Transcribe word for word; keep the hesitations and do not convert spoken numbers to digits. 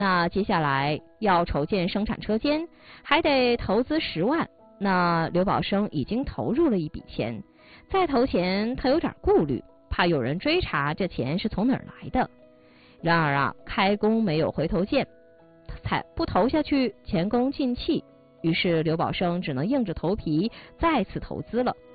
那接下来要筹建生产车间，还得投资十万。那刘宝生已经投入了一笔钱，再投钱他有点顾虑，怕有人追查这钱是从哪儿来的。然而啊，开弓没有回头箭，才不投下去前功尽弃。于是刘宝生只能硬着头皮再次投资了。